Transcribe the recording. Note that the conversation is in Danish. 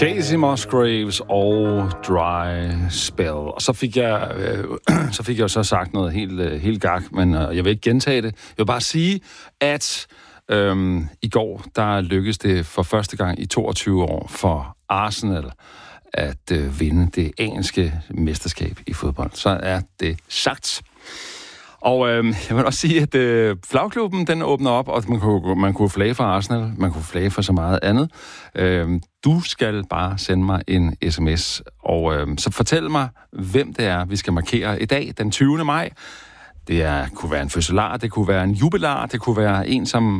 Casey Musgraves og Dry Spell. Og så fik jeg jo så sagt noget helt gak, men jeg vil ikke gentage det. Jeg vil bare sige, at i går, der lykkedes det for første gang i 22 år for Arsenal at vinde det engelske mesterskab i fodbold. Så er det sagt. Og jeg vil også sige, at flagklubben, den åbner op, og man kunne flage for Arsenal, man kunne flage for så meget andet. Du skal bare sende mig en sms, og så fortæl mig, hvem det er, vi skal markere i dag, den 20. maj. Det kunne være en fødselar, det kunne være en jubilar, det kunne være en, som